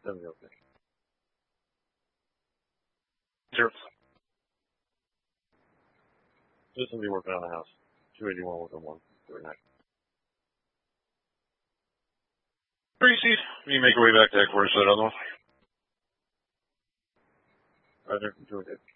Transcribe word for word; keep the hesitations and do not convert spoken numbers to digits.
That'll be okay. Zero. This will be working on the house. two eighty-one working one. Very nice. Three seat. You make your way back to headquarters for that other one. Roger. Doing good.